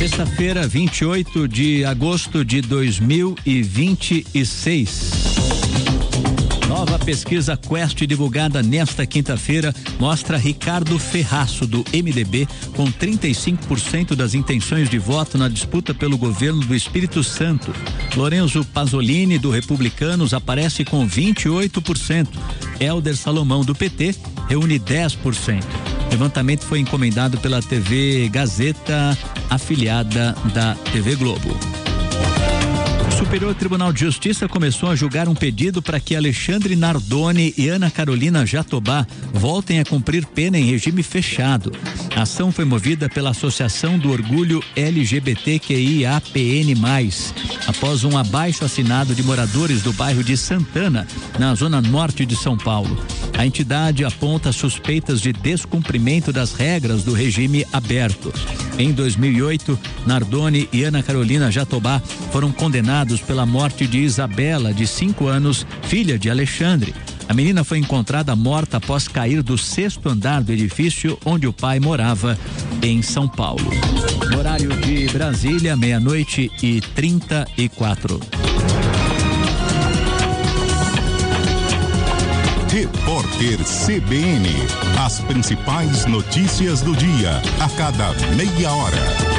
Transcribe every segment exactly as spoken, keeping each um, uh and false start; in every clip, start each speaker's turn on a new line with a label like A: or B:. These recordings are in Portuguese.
A: Sexta-feira, vinte e oito de agosto de dois mil e vinte e seis. Nova pesquisa Quest divulgada nesta quinta-feira mostra Ricardo Ferraço, do M D B, com trinta e cinco por cento das intenções de voto na disputa pelo governo do Espírito Santo. Lorenzo Pasolini, do Republicanos, aparece com vinte e oito por cento. Hélder Salomão, do P T, reúne dez por cento. O levantamento foi encomendado pela T V Gazeta, afiliada da T V Globo. O Superior Tribunal de Justiça começou a julgar um pedido para que Alexandre Nardoni e Ana Carolina Jatobá voltem a cumprir pena em regime fechado. A ação foi movida pela Associação do Orgulho L G B T Q I A P N mais, após um abaixo assinado de moradores do bairro de Santana, na zona norte de São Paulo. A entidade aponta suspeitas de descumprimento das regras do regime aberto. Em dois mil e oito, Nardoni e Ana Carolina Jatobá foram condenados pela morte de Isabela, de cinco anos, filha de Alexandre. A menina foi encontrada morta após cair do sexto andar do edifício onde o pai morava, em São Paulo. No horário de Brasília, meia-noite e trinta e quatro.
B: Repórter C B N. As principais notícias do dia, a cada meia hora.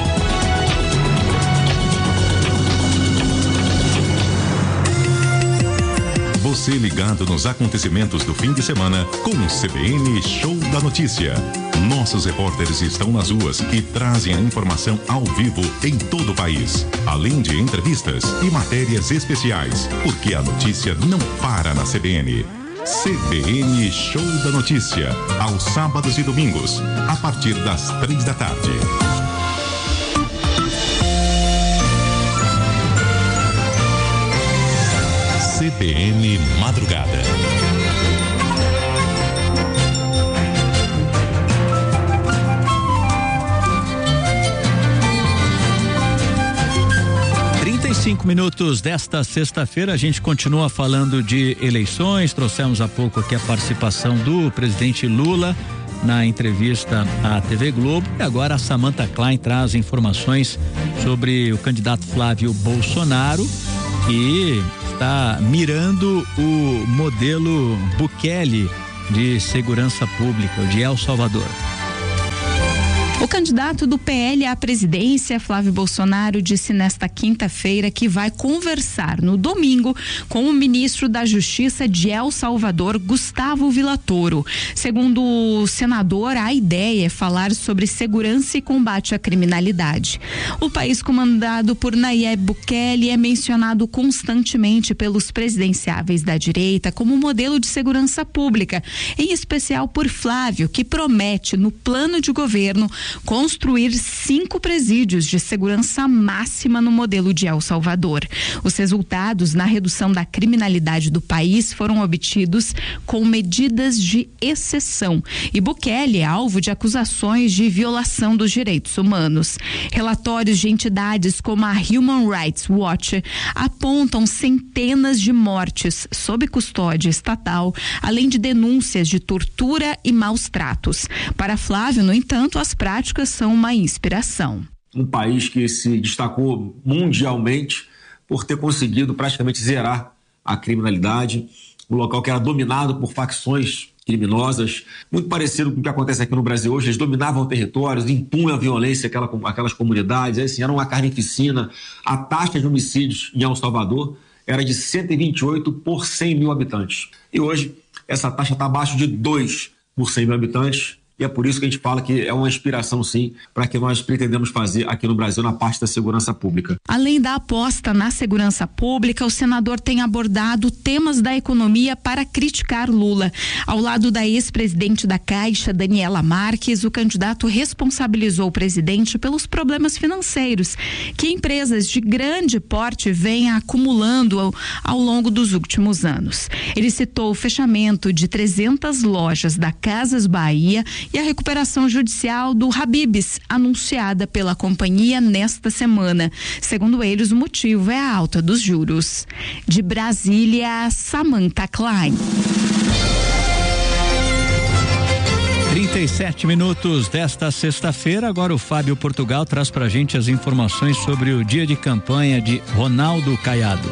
B: Você ligado nos acontecimentos do fim de semana com o C B N Show da Notícia. Nossos repórteres estão nas ruas e trazem a informação ao vivo em todo o país, além de entrevistas e matérias especiais, porque a notícia não para na C B N. C B N Show da Notícia, aos sábados e domingos, a partir das três da tarde. C B N Madrugada.
A: trinta e cinco minutos desta sexta-feira, a gente continua falando de eleições. Trouxemos há pouco aqui a participação do presidente Lula na entrevista à T V Globo, e agora a Samantha Klein traz informações sobre o candidato Flávio Bolsonaro, que está mirando o modelo Bukele de segurança pública, o de El Salvador.
C: O candidato do P L à presidência, Flávio Bolsonaro, disse nesta quinta-feira que vai conversar no domingo com o ministro da Justiça de El Salvador, Gustavo Villatoro. Segundo o senador, a ideia é falar sobre segurança e combate à criminalidade. O país comandado por Nayib Bukele é mencionado constantemente pelos presidenciáveis da direita como modelo de segurança pública, em especial por Flávio, que promete, no plano de governo, construir cinco presídios de segurança máxima no modelo de El Salvador. Os resultados na redução da criminalidade do país foram obtidos com medidas de exceção, e Bukele é alvo de acusações de violação dos direitos humanos. Relatórios de entidades como a Human Rights Watch apontam centenas de mortes sob custódia estatal, além de denúncias de tortura e maus tratos. Para Flávio, no entanto, as práticas são uma inspiração.
D: Um país que se destacou mundialmente por ter conseguido praticamente zerar a criminalidade, um local que era dominado por facções criminosas, muito parecido com o que acontece aqui no Brasil hoje. Eles dominavam territórios, impunham a violência àquela, àquelas comunidades, assim, era uma carnificina. A taxa de homicídios em El Salvador era de cento e vinte e oito por cem mil habitantes. E hoje essa taxa está abaixo de dois por cem mil habitantes. E é por isso que a gente fala que é uma inspiração, sim, para que nós pretendemos fazer aqui no Brasil na parte da segurança pública.
C: Além da aposta na segurança pública, o senador tem abordado temas da economia para criticar Lula. Ao lado da ex-presidente da Caixa, Daniela Marques, o candidato responsabilizou o presidente pelos problemas financeiros que empresas de grande porte vêm acumulando ao, ao longo dos últimos anos. Ele citou o fechamento de trezentas lojas da Casas Bahia e a recuperação judicial do Habib's, anunciada pela companhia nesta semana. Segundo eles, o motivo é a alta dos juros. De Brasília, Samantha Klein.
A: trinta trinta e sete minutos desta sexta-feira. Agora o Fábio Portugal traz pra gente as informações sobre o dia de campanha de Ronaldo Caiado.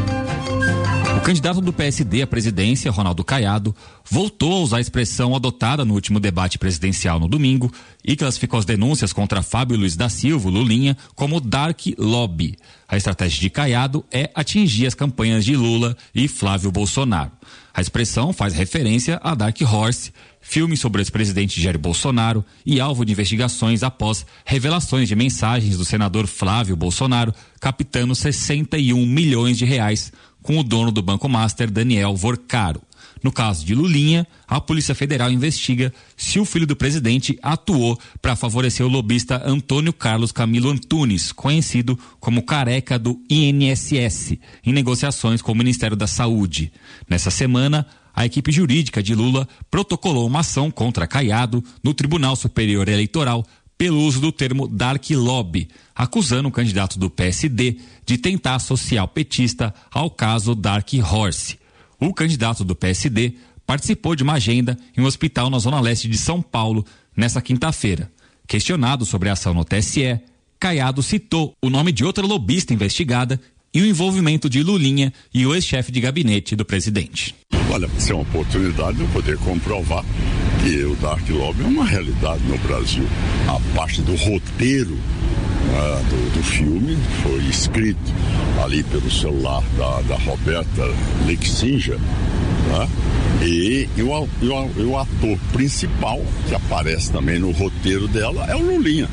E: O candidato do P S D à presidência, Ronaldo Caiado, voltou a usar a expressão adotada no último debate presidencial no domingo e classificou as denúncias contra Fábio Luiz da Silva, Lulinha, como Dark Lobby. A estratégia de Caiado é atingir as campanhas de Lula e Flávio Bolsonaro. A expressão faz referência a Dark Horse, filme sobre o ex-presidente Jair Bolsonaro e alvo de investigações após revelações de mensagens do senador Flávio Bolsonaro captando sessenta e um milhões de reais com o dono do Banco Master, Daniel Vorcaro. No caso de Lulinha, a Polícia Federal investiga se o filho do presidente atuou para favorecer o lobista Antônio Carlos Camilo Antunes, conhecido como Careca do I N S S, em negociações com o Ministério da Saúde. Nessa semana, a equipe jurídica de Lula protocolou uma ação contra Caiado no Tribunal Superior Eleitoral pelo uso do termo Dark Lobby, acusando o candidato do P S D de tentar associar o petista ao caso Dark Horse. O candidato do P S D participou de uma agenda em um hospital na Zona Leste de São Paulo nesta quinta-feira. Questionado sobre a ação no T S E, Caiado citou o nome de outra lobista investigada e o envolvimento de Lulinha e o ex-chefe de gabinete do presidente.
F: Olha, isso é uma oportunidade de eu poder comprovar que o Dark Lobby é uma realidade no Brasil. A parte do roteiro ah, do, do filme foi escrito ali pelo celular da, da Roberta Lexinger, né? e, e, o, e, o, e o ator principal, que aparece também no roteiro dela, é o Lulinha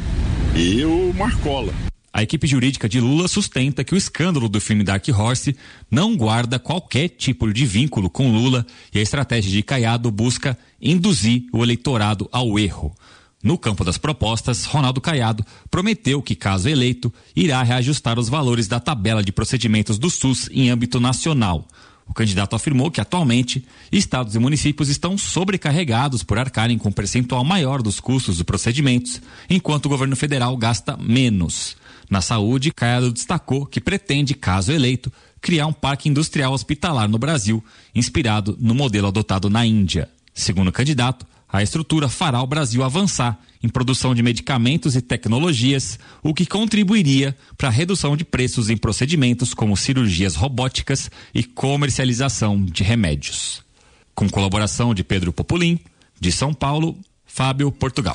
F: e o Marcola.
E: A equipe jurídica de Lula sustenta que o escândalo do filme Dark Horse não guarda qualquer tipo de vínculo com Lula e a estratégia de Caiado busca induzir o eleitorado ao erro. No campo das propostas, Ronaldo Caiado prometeu que, caso eleito, irá reajustar os valores da tabela de procedimentos do SUS em âmbito nacional. O candidato afirmou que, atualmente, estados e municípios estão sobrecarregados por arcarem com um percentual maior dos custos dos procedimentos, enquanto o governo federal gasta menos. Na saúde, Caiado destacou que pretende, caso eleito, criar um parque industrial hospitalar no Brasil, inspirado no modelo adotado na Índia. Segundo o candidato, a estrutura fará o Brasil avançar em produção de medicamentos e tecnologias, o que contribuiria para a redução de preços em procedimentos como cirurgias robóticas e comercialização de remédios. Com colaboração de Pedro Popolin, de São Paulo, Fábio Portugal.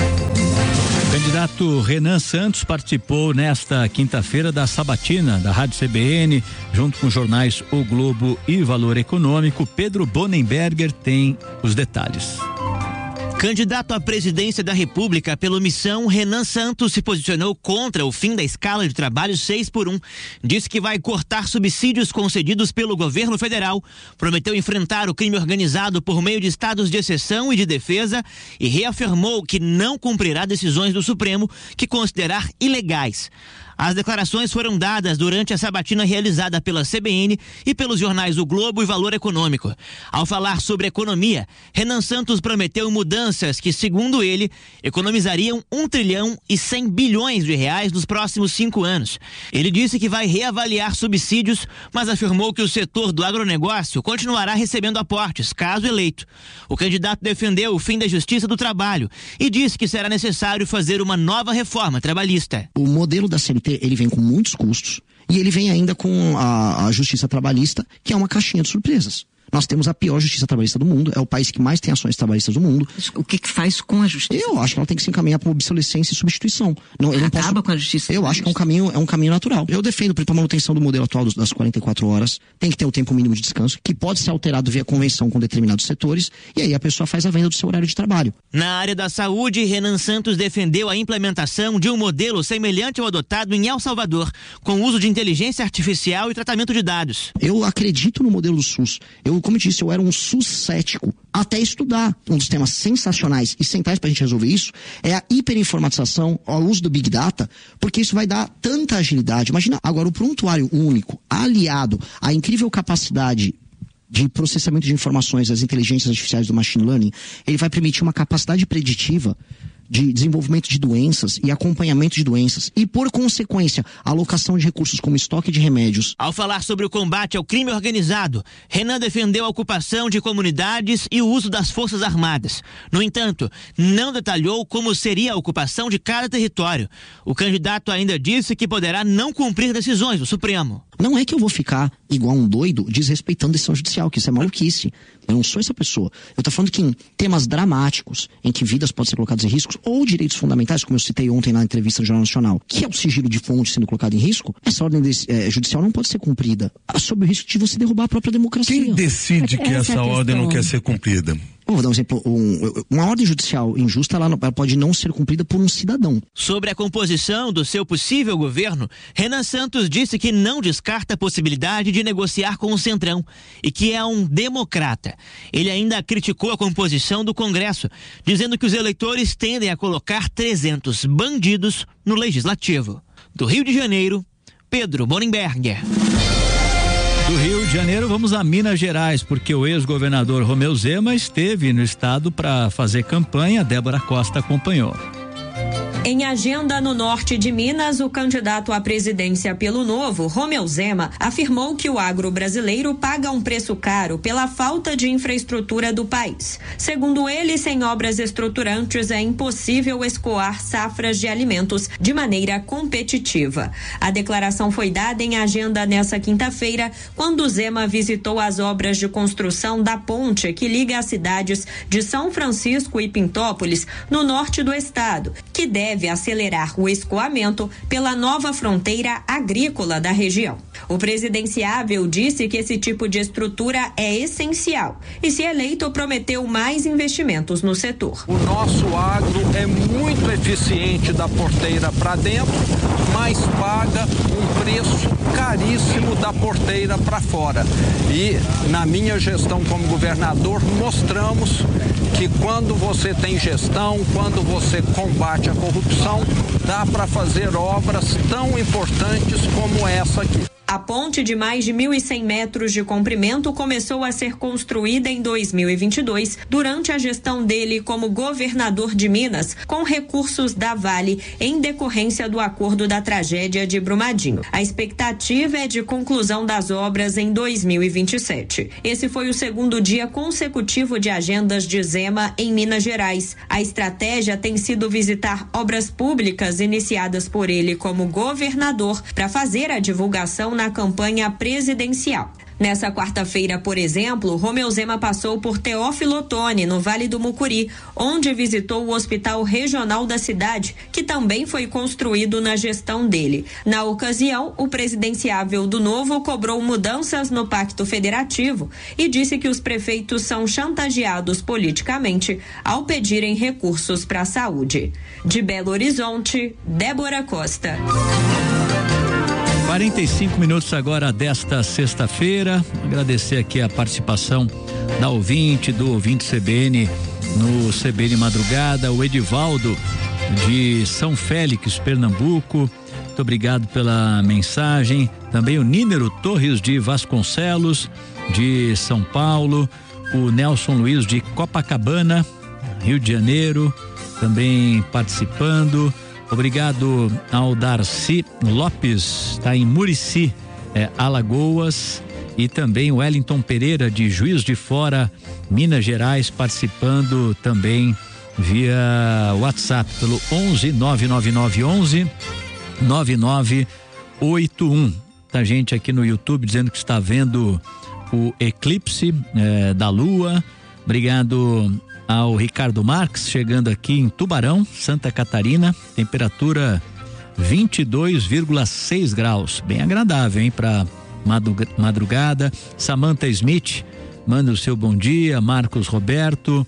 A: O candidato Renan Santos participou nesta quinta-feira da sabatina da Rádio C B N, junto com os jornais O Globo e Valor Econômico. Pedro Bonenberger tem os detalhes.
G: Candidato à presidência da República pela Missão, Renan Santos se posicionou contra o fim da escala de trabalho seis por um. Disse que vai cortar subsídios concedidos pelo governo federal, prometeu enfrentar o crime organizado por meio de estados de exceção e de defesa e reafirmou que não cumprirá decisões do Supremo que considerar ilegais. As declarações foram dadas durante a sabatina realizada pela C B N e pelos jornais O Globo e Valor Econômico. Ao falar sobre economia, Renan Santos prometeu mudanças que, segundo ele, economizariam um trilhão e cem bilhões de reais nos próximos cinco anos. Ele disse que vai reavaliar subsídios, mas afirmou que o setor do agronegócio continuará recebendo aportes, caso eleito. O candidato defendeu o fim da Justiça do Trabalho e disse que será necessário fazer uma nova reforma trabalhista.
H: O modelo da C L T ele vem com muitos custos e ele vem ainda com a, a justiça trabalhista, que é uma caixinha de surpresas. Nós temos a pior justiça trabalhista do mundo, é o país que mais tem ações trabalhistas do mundo.
I: O que que faz com a justiça?
H: Eu acho que ela tem que se encaminhar para obsolescência e substituição. Não, eu não
I: Acaba
H: posso...
I: com a justiça
H: Eu acho que é um caminho, é um caminho natural. Eu defendo para a manutenção do modelo atual das quarenta e quatro horas, tem que ter um tempo mínimo de descanso, que pode ser alterado via convenção com determinados setores, e aí a pessoa faz a venda do seu horário de trabalho.
G: Na área da saúde, Renan Santos defendeu a implementação de um modelo semelhante ao adotado em El Salvador, com uso de inteligência artificial e tratamento de dados.
H: Eu acredito no modelo do SUS. Eu, como eu disse, eu era um SUS cético até estudar. Um dos temas sensacionais e centrais para a gente resolver isso é a hiperinformatização, o uso do Big Data, porque isso vai dar tanta agilidade. Imagina agora o prontuário único, aliado à incrível capacidade de processamento de informações das inteligências artificiais do machine learning, ele vai permitir uma capacidade preditiva de desenvolvimento de doenças e acompanhamento de doenças e, por consequência, alocação de recursos como estoque de remédios.
G: Ao falar sobre o combate ao crime organizado, Renan defendeu a ocupação de comunidades e o uso das Forças Armadas. No entanto, não detalhou como seria a ocupação de cada território. O candidato ainda disse que poderá não cumprir decisões do Supremo.
H: Não é que eu vou ficar igual um doido desrespeitando decisão judicial, que isso é maluquice. Eu não sou essa pessoa. Eu tô falando que em temas dramáticos, em que vidas podem ser colocadas em risco, ou direitos fundamentais, como eu citei ontem na entrevista do Jornal Nacional, que é o sigilo de fonte sendo colocado em risco, essa ordem de, é, judicial não pode ser cumprida, sob o risco de você derrubar a própria democracia.
J: Quem decide que essa, essa ordem não quer ser cumprida?
H: Vou dar um exemplo, um, uma ordem judicial injusta, ela, não, ela pode não ser cumprida por um cidadão.
G: Sobre a composição do seu possível governo, Renan Santos disse que não descarta a possibilidade de negociar com o Centrão e que é um democrata. Ele ainda criticou a composição do Congresso, dizendo que os eleitores tendem a colocar trezentos bandidos no Legislativo. Do Rio de Janeiro, Pedro Bonenberger.
A: Do Rio de Janeiro, vamos a Minas Gerais, porque o ex-governador Romeu Zema esteve no estado para fazer campanha. Débora Costa acompanhou.
K: Em agenda no norte de Minas, o candidato à presidência pelo Novo, Romeu Zema, afirmou que o agro brasileiro paga um preço caro pela falta de infraestrutura do país. Segundo ele, sem obras estruturantes é impossível escoar safras de alimentos de maneira competitiva. A declaração foi dada em agenda nessa quinta-feira, quando Zema visitou as obras de construção da ponte que liga as cidades de São Francisco e Pintópolis, no norte do estado, que deve deve acelerar o escoamento pela nova fronteira agrícola da região. O presidenciável disse que esse tipo de estrutura é essencial e, se eleito, prometeu mais investimentos no setor.
L: O nosso agro é muito eficiente da porteira para dentro, mas paga um preço caríssimo da porteira para fora. E na minha gestão como governador, mostramos que quando você tem gestão, quando você combate a corrupção, dá para fazer obras tão importantes como essa aqui.
K: A ponte de mais de mil e cem metros de comprimento começou a ser construída em dois mil e vinte e dois, durante a gestão dele como governador de Minas, com recursos da Vale, em decorrência do acordo da tragédia de Brumadinho. A expectativa é de conclusão das obras em dois mil e vinte e sete. Esse foi o segundo dia consecutivo de agendas de Zema em Minas Gerais. A estratégia tem sido visitar obras públicas iniciadas por ele como governador para fazer a divulgação na campanha presidencial. Nessa quarta-feira, por exemplo, Romeu Zema passou por Teófilo Otoni, no Vale do Mucuri, onde visitou o Hospital Regional da cidade, que também foi construído na gestão dele. Na ocasião, o presidenciável do Novo cobrou mudanças no Pacto Federativo e disse que os prefeitos são chantageados politicamente ao pedirem recursos para a saúde. De Belo Horizonte, Débora Costa.
A: quarenta e cinco minutos agora desta sexta-feira. Agradecer aqui a participação da ouvinte, do ouvinte C B N no C B N Madrugada, o Edivaldo de São Félix, Pernambuco. Muito obrigado pela mensagem. Também o Nínero Torres de Vasconcelos, de São Paulo. O Nelson Luiz de Copacabana, Rio de Janeiro, também participando. Obrigado ao Darcy Lopes, está em Murici, é, Alagoas, e também o Wellington Pereira de Juiz de Fora, Minas Gerais, participando também via WhatsApp pelo onze nove nove nove onze nove nove oito um. Tá gente aqui no YouTube dizendo que está vendo o eclipse é, da Lua. Obrigado ao Ricardo Marques, chegando aqui em Tubarão, Santa Catarina, temperatura vinte e dois vírgula seis graus, bem agradável, hein, para madrugada. Samantha Smith, manda o seu bom dia. Marcos Roberto,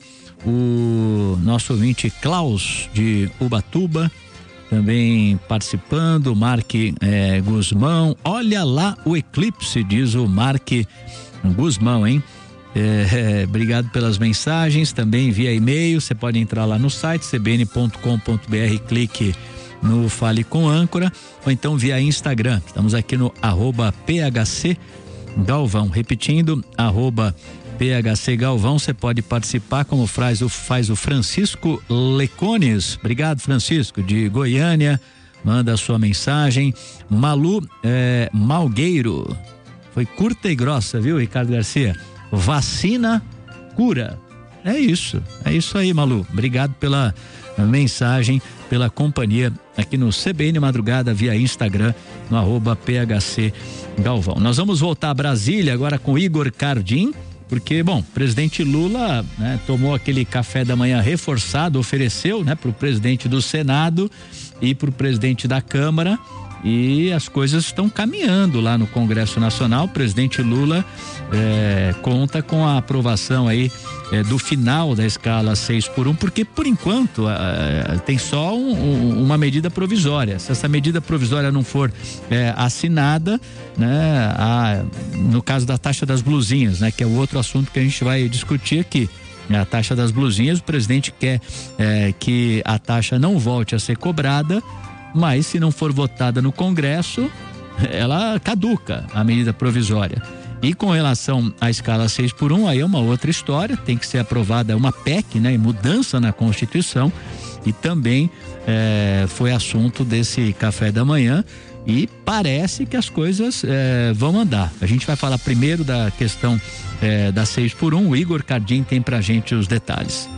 A: o nosso ouvinte Klaus de Ubatuba, também participando. Mark eh, Guzmão, olha lá o eclipse, diz o Mark Guzmão, hein? É, é, obrigado pelas mensagens, também via e-mail. Você pode entrar lá no site c b n ponto com ponto b r, clique no Fale com Âncora, ou então via Instagram. Estamos aqui no arroba P H C Galvão, repetindo, arroba P H C Galvão. Você pode participar, como faz o, faz o Francisco Lecones. Obrigado, Francisco, de Goiânia. Manda a sua mensagem. Malu é, Malgueiro. Foi curta e grossa, viu, Ricardo Garcia? Vacina cura. É isso, é isso aí, Malu. Obrigado pela mensagem, pela companhia aqui no C B N Madrugada via Instagram, no arroba P H C Galvão. Nós vamos voltar a Brasília agora com Igor Cardim, porque, bom, o presidente Lula, né, tomou aquele café da manhã reforçado, ofereceu, né, para o presidente do Senado e para o presidente da Câmara, e as coisas estão caminhando lá no Congresso Nacional. O presidente Lula é, conta com a aprovação aí é, do final da escala seis por um, porque por enquanto é, tem só um, um, uma medida provisória. Se essa medida provisória não for é, assinada, né, a, no caso da taxa das blusinhas, né, que é o outro assunto que a gente vai discutir aqui, a taxa das blusinhas, o presidente quer é, que a taxa não volte a ser cobrada, mas se não for votada no Congresso, ela caduca, a medida provisória. E com relação à escala seis por um, aí é uma outra história, tem que ser aprovada uma P E C, né, mudança na Constituição, e também é, foi assunto desse café da manhã, e parece que as coisas é, vão andar. A gente vai falar primeiro da questão é, da seis por um, o Igor Cardim tem pra gente os detalhes.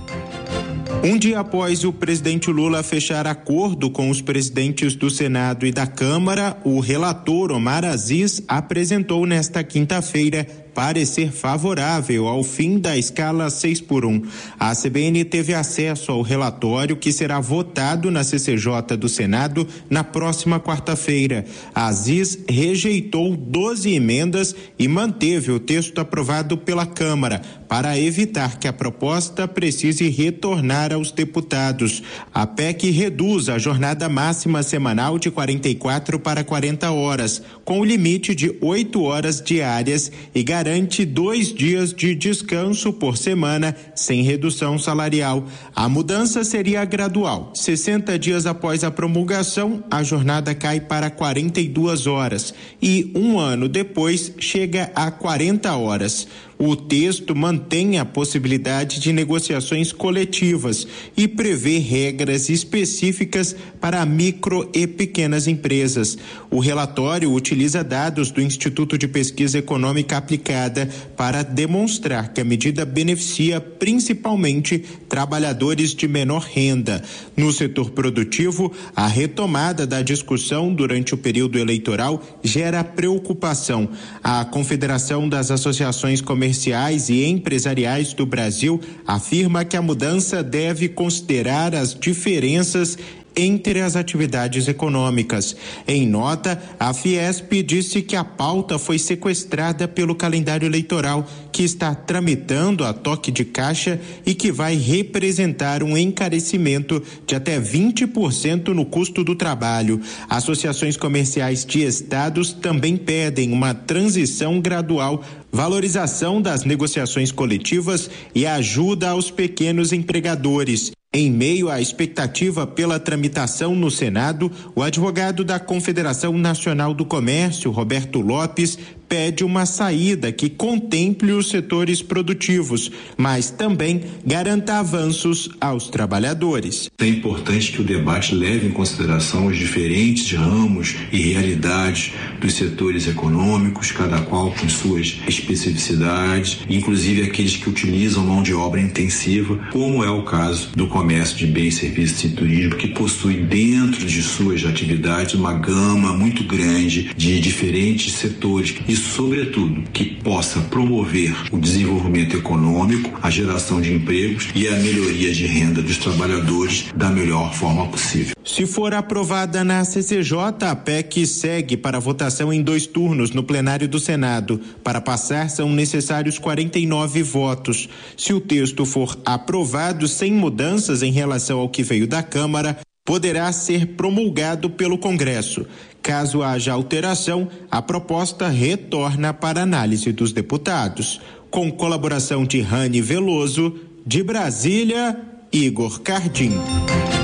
M: Um dia após o presidente Lula fechar acordo com os presidentes do Senado e da Câmara, o relator Omar Aziz apresentou nesta quinta-feira parecer favorável ao fim da escala seis por um. A C B N teve acesso ao relatório que será votado na C C J do Senado na próxima quarta-feira. Aziz rejeitou doze emendas e manteve o texto aprovado pela Câmara para evitar que a proposta precise retornar aos deputados. A P E C reduz a jornada máxima semanal de quarenta e quatro para quarenta horas, com o limite de oito horas diárias, e garante dois dias de descanso por semana, sem redução salarial. A mudança seria gradual. sessenta dias após a promulgação, a jornada cai para quarenta e duas horas e um ano depois chega a quarenta horas. O texto mantém a possibilidade de negociações coletivas e prevê regras específicas para micro e pequenas empresas. O relatório utiliza dados do Instituto de Pesquisa Econômica Aplicada para demonstrar que a medida beneficia principalmente trabalhadores de menor renda. No setor produtivo, a retomada da discussão durante o período eleitoral gera preocupação. A Confederação das Associações Comerciais Comerciais e empresariais do Brasil afirma que a mudança deve considerar as diferenças entre as atividades econômicas. Em nota, a Fiesp disse que a pauta foi sequestrada pelo calendário eleitoral, que está tramitando a toque de caixa e que vai representar um encarecimento de até vinte por cento no custo do trabalho. Associações comerciais de estados também pedem uma transição gradual, valorização das negociações coletivas e ajuda aos pequenos empregadores. Em meio à expectativa pela tramitação no Senado, o advogado da Confederação Nacional do Comércio, Roberto Lopes, pede uma saída que contemple os setores produtivos, mas também garanta avanços aos trabalhadores.
N: É importante que o debate leve em consideração os diferentes ramos e realidades dos setores econômicos, cada qual com suas especificidades, inclusive aqueles que utilizam mão de obra intensiva, como é o caso do comércio de bens, serviços e turismo, que possui dentro de suas atividades uma gama muito grande de diferentes setores e, sobretudo, que possa promover o desenvolvimento econômico, a geração de empregos e a melhoria de renda dos trabalhadores da melhor forma possível.
M: Se for aprovada na C C J, a P E C segue para votação em dois turnos no plenário do Senado. Para passar, são necessários quarenta e nove votos. Se o texto for aprovado sem mudanças em relação ao que veio da Câmara, poderá ser promulgado pelo Congresso. Caso haja alteração, a proposta retorna para análise dos deputados. Com colaboração de Rani Veloso, de Brasília, Igor Cardim.
A: Aí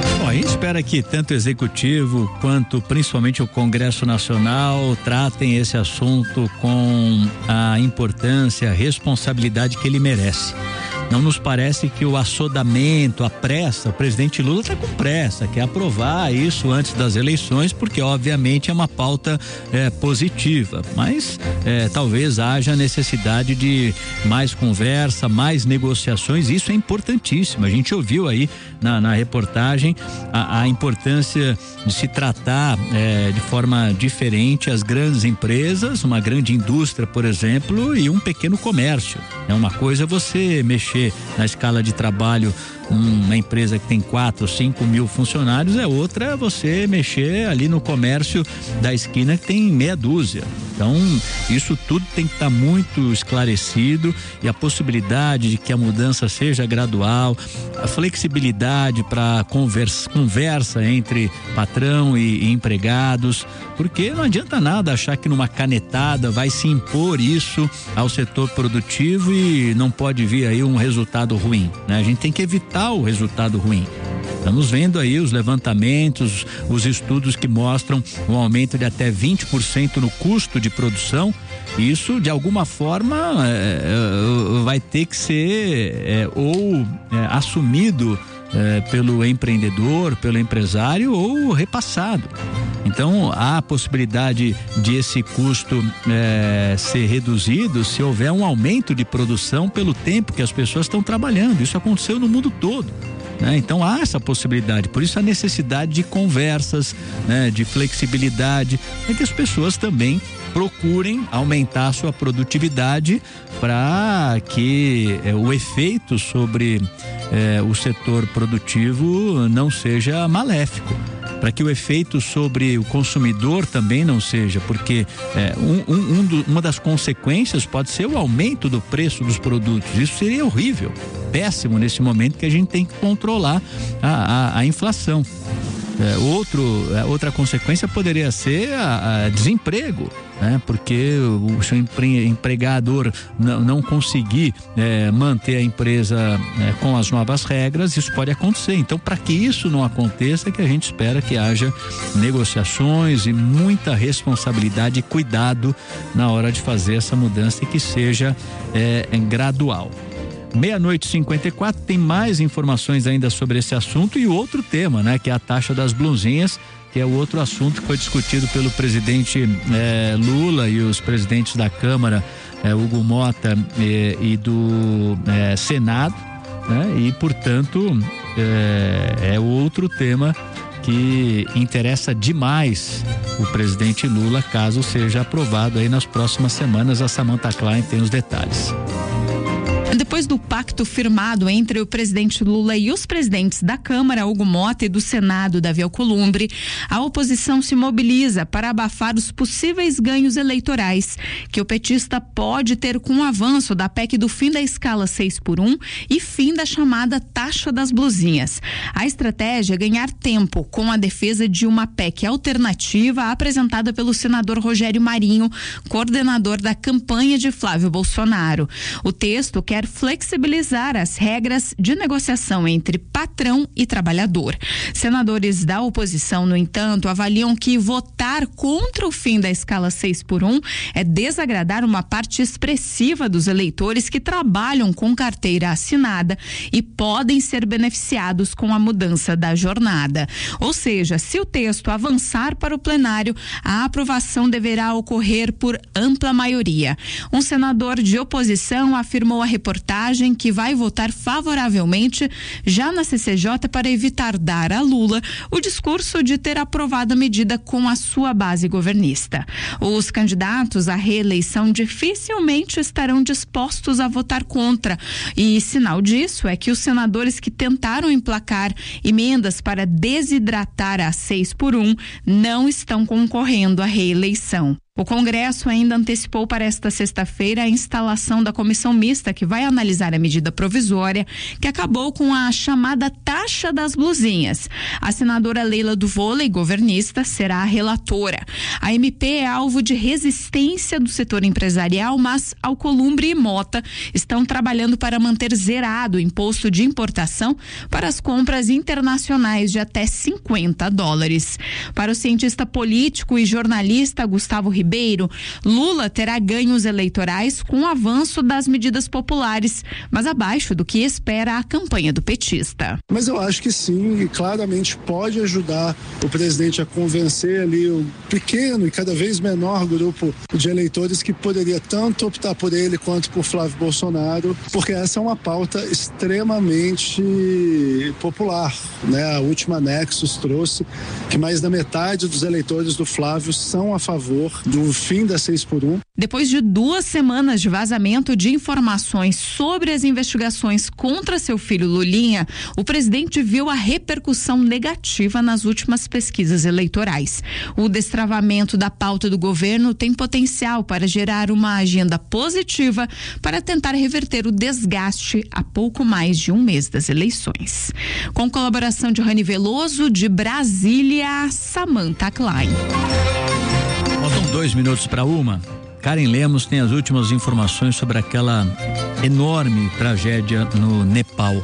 A: gente espera que tanto o Executivo quanto principalmente o Congresso Nacional tratem esse assunto com a importância, a responsabilidade que ele merece. Não nos parece que o assodamento, a pressa, o presidente Lula está com pressa, quer aprovar isso antes das eleições, porque obviamente é uma pauta é, positiva, mas é, talvez haja necessidade de mais conversa, mais negociações, isso é importantíssimo. A gente ouviu aí na, na reportagem a, a importância de se tratar é, de forma diferente as grandes empresas, uma grande indústria, por exemplo, e um pequeno comércio. É uma coisa você mexer na escala de trabalho uma empresa que tem quatro, cinco mil funcionários, é outra você mexer ali no comércio da esquina que tem meia dúzia. Então, isso tudo tem que estar muito esclarecido, e a possibilidade de que a mudança seja gradual, a flexibilidade para conversa, conversa entre patrão e, e empregados, porque não adianta nada achar que numa canetada vai se impor isso ao setor produtivo e não pode vir aí um resultado ruim, né? A gente tem que evitar o resultado ruim. Estamos vendo aí os levantamentos, os estudos que mostram um aumento de até vinte por cento no custo de produção. Isso, de alguma forma, é, vai ter que ser é, ou é, assumido é, pelo empreendedor, pelo empresário, ou repassado. Então, há a possibilidade de esse custo é, ser reduzido se houver um aumento de produção pelo tempo que as pessoas estão trabalhando. Isso aconteceu no mundo todo. Né? Então há essa possibilidade, por isso a necessidade de conversas, né? De flexibilidade, para que as pessoas também procurem aumentar a sua produtividade para que eh, o efeito sobre eh, o setor produtivo não seja maléfico, para que o efeito sobre o consumidor também não seja, porque eh, um, um, um do, uma das consequências pode ser o aumento do preço dos produtos. Isso seria horrível, péssimo nesse momento que a gente tem que controlar a, a, a inflação. É, outro, é, outra consequência poderia ser a, a desemprego, né? Porque o, o seu empre, empregador não, não conseguir é, manter a empresa é, com as novas regras, isso pode acontecer. Então, para que isso não aconteça, é que a gente espera que haja negociações e muita responsabilidade e cuidado na hora de fazer essa mudança, e que seja é, gradual. Meia-noite e cinquenta e quatro, tem mais informações ainda sobre esse assunto e outro tema, né? Que é a taxa das blusinhas, que é o outro assunto que foi discutido pelo presidente eh, Lula e os presidentes da Câmara, eh, Hugo Mota eh, e do eh, Senado, né? E, portanto, eh, é outro tema que interessa demais o presidente Lula, caso seja aprovado aí nas próximas semanas. A Samantha Klein tem os detalhes.
C: Depois do pacto firmado entre o presidente Lula e os presidentes da Câmara, Hugo Mota, e do Senado, Davi Alcolumbre, a oposição se mobiliza para abafar os possíveis ganhos eleitorais que o petista pode ter com o avanço da P E C do fim da escala seis por um e fim da chamada taxa das blusinhas. A estratégia é ganhar tempo com a defesa de uma P E C alternativa apresentada pelo senador Rogério Marinho, coordenador da campanha de Flávio Bolsonaro. O texto quer flexibilizar as regras de negociação entre patrão e trabalhador. Senadores da oposição, no entanto, avaliam que votar contra o fim da escala seis por um é desagradar uma parte expressiva dos eleitores que trabalham com carteira assinada e podem ser beneficiados com a mudança da jornada. Ou seja, se o texto avançar para o plenário, a aprovação deverá ocorrer por ampla maioria. Um senador de oposição afirmou à reportagem que vai votar favoravelmente já na C C J para evitar dar a Lula o discurso de ter aprovado a medida com a sua base governista. Os candidatos à reeleição dificilmente estarão dispostos a votar contra, e sinal disso é que os senadores que tentaram emplacar emendas para desidratar a seis por um não estão concorrendo à reeleição. O Congresso ainda antecipou para esta sexta-feira a instalação da comissão mista que vai analisar a medida provisória que acabou com a chamada taxa das blusinhas. A senadora Leila do Vôlei, governista, será a relatora. A M P é alvo de resistência do setor empresarial, mas Alcolumbre e Mota estão trabalhando para manter zerado o imposto de importação para as compras internacionais de até cinquenta dólares. Para o cientista político e jornalista Gustavo Ribeiro, Ribeiro, Lula terá ganhos eleitorais com o avanço das medidas populares, mas abaixo do que espera a campanha do petista.
O: Mas eu acho que sim, e claramente pode ajudar o presidente a convencer ali o pequeno e cada vez menor grupo de eleitores que poderia tanto optar por ele quanto por Flávio Bolsonaro, porque essa é uma pauta extremamente popular, né? A última Nexus trouxe que mais da metade dos eleitores do Flávio são a favor do fim da seis por um.
C: Depois de duas semanas de vazamento de informações sobre as investigações contra seu filho Lulinha, o presidente viu a repercussão negativa nas últimas pesquisas eleitorais. O destravamento da pauta do governo tem potencial para gerar uma agenda positiva para tentar reverter o desgaste a pouco mais de um mês das eleições. Com colaboração de Rani Veloso, de Brasília, Samantha Klein.
A: Faltam dois minutos para uma. Karen Lemos tem as últimas informações sobre aquela enorme tragédia no Nepal.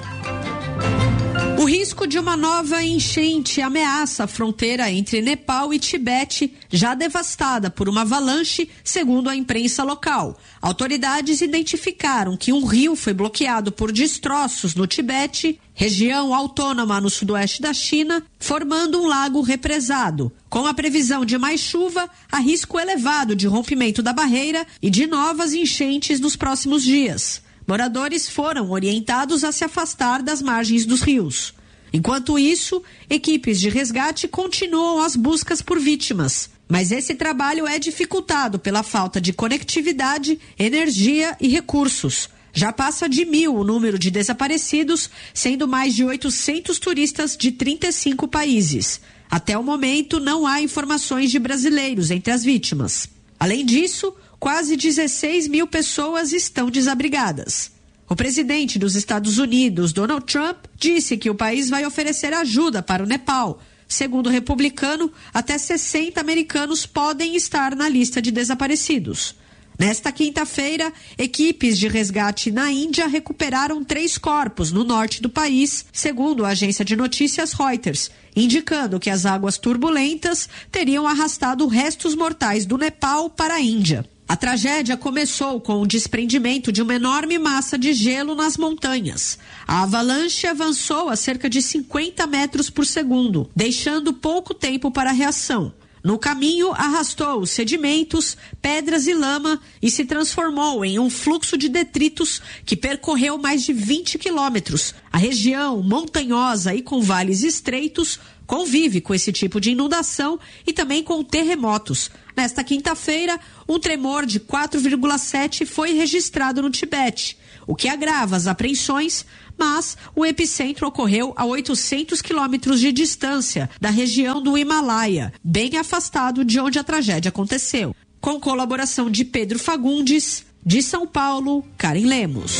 P: O risco de uma nova enchente ameaça a fronteira entre Nepal e Tibete, já devastada por uma avalanche, segundo a imprensa local. Autoridades identificaram que um rio foi bloqueado por destroços no Tibete, região autônoma no sudoeste da China, formando um lago represado. Com a previsão de mais chuva, há risco elevado de rompimento da barreira e de novas enchentes nos próximos dias. Moradores foram orientados a se afastar das margens dos rios. Enquanto isso, equipes de resgate continuam as buscas por vítimas. Mas esse trabalho é dificultado pela falta de conectividade, energia e recursos. Já passa de mil o número de desaparecidos, sendo mais de oitocentos turistas de trinta e cinco países. Até o momento, não há informações de brasileiros entre as vítimas. Além disso, quase dezesseis mil pessoas estão desabrigadas. O presidente dos Estados Unidos, Donald Trump, disse que o país vai oferecer ajuda para o Nepal. Segundo o republicano, até sessenta americanos podem estar na lista de desaparecidos. Nesta quinta-feira, equipes de resgate na Índia recuperaram três corpos no norte do país, segundo a agência de notícias Reuters, indicando que as águas turbulentas teriam arrastado restos mortais do Nepal para a Índia. A tragédia começou com o desprendimento de uma enorme massa de gelo nas montanhas. A avalanche avançou a cerca de cinquenta metros por segundo, deixando pouco tempo para a reação. No caminho, arrastou sedimentos, pedras e lama e se transformou em um fluxo de detritos que percorreu mais de vinte quilômetros. A região montanhosa e com vales estreitos convive com esse tipo de inundação e também com terremotos. Nesta quinta-feira, um tremor de quatro vírgula sete foi registrado no Tibete, o que agrava as apreensões, mas o epicentro ocorreu a oitocentos quilômetros de distância da região do Himalaia, bem afastado de onde a tragédia aconteceu. Com colaboração de Pedro Fagundes, de São Paulo, Karen Lemos.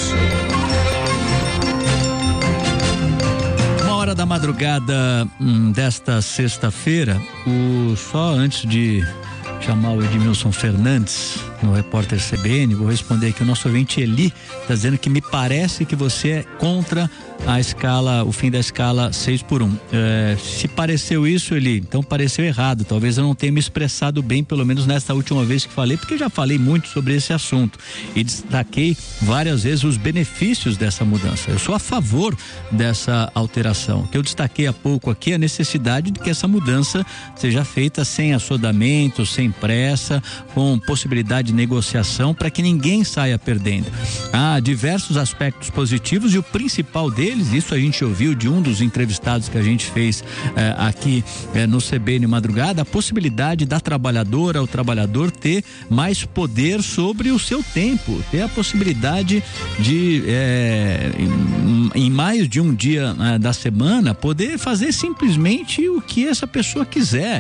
A: Uma hora da madrugada hum, desta sexta-feira, o só antes de chamar o Edmilson Fernandes, no repórter C B N, vou responder aqui, o nosso ouvinte Eli está dizendo que me parece que você é contra a escala, o fim da escala seis por um. É, se pareceu isso, Eli, então pareceu errado, talvez eu não tenha me expressado bem, pelo menos nesta última vez que falei, porque já falei muito sobre esse assunto e destaquei várias vezes os benefícios dessa mudança. Eu sou a favor dessa alteração. O que eu destaquei há pouco aqui é a necessidade de que essa mudança seja feita sem assodamento, sem pressa, com possibilidade de negociação para que ninguém saia perdendo. Há diversos aspectos positivos e o principal deles, isso a gente ouviu de um dos entrevistados que a gente fez eh, aqui eh, no C B N Madrugada, a possibilidade da trabalhadora, o trabalhador ter mais poder sobre o seu tempo, ter a possibilidade de eh, em, em mais de um dia eh, da semana poder fazer simplesmente o que essa pessoa quiser.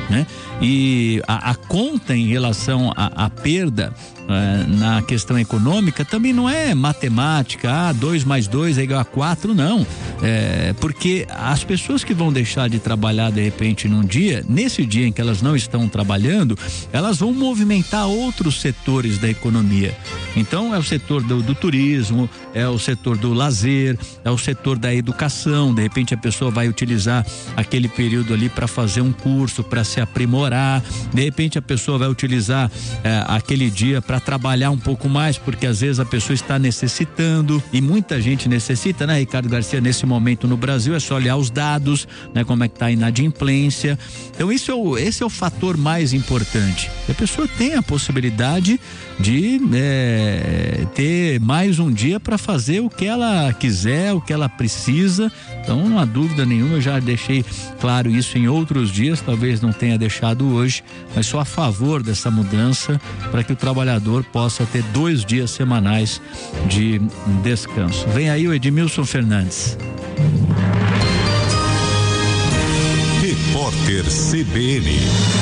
A: né? E a, a conta em relação à perda é, na questão econômica também não é matemática, ah, dois mais dois é igual a quatro, não. É, porque as pessoas que vão deixar de trabalhar de repente num dia, nesse dia em que elas não estão trabalhando, elas vão movimentar outros setores da economia. Então é o setor do, do turismo, é o setor do lazer, é o setor da educação. De repente a pessoa vai utilizar aquele período ali para fazer um curso, para se aprimorar. De repente a pessoa vai utilizar é, aquele dia para trabalhar um pouco mais, porque às vezes a pessoa está necessitando, e muita gente necessita, né, Ricardo Garcia? Nesse momento no Brasil é só olhar os dados, né, como é que está a inadimplência. Então isso é o, esse é o fator mais importante. A pessoa tem a possibilidade de é, ter mais um dia para fazer o que ela quiser, o que ela precisa. Então não há dúvida nenhuma, eu já deixei claro isso em outros dias, talvez não tenha deixado hoje, mas sou a favor dessa mudança para que o trabalhador possa ter dois dias semanais de descanso. Vem aí o Edmilson Fernandes.
B: Repórter C B N.